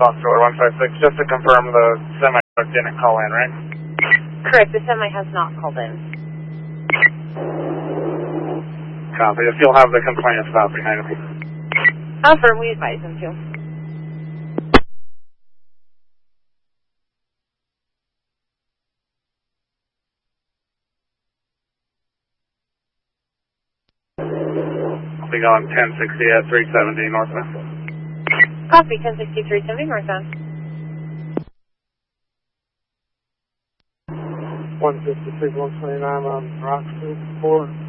Foxtrot 156, just to confirm the semi didn't call in, right? Correct, the semi has not called in. Copy. If you'll have the complainant stop behind me. Affirm, we advise him to. I'll be going 1060 at 370 northwest. Copy, 106370 northbound. 153, 129 on Rock Street 4.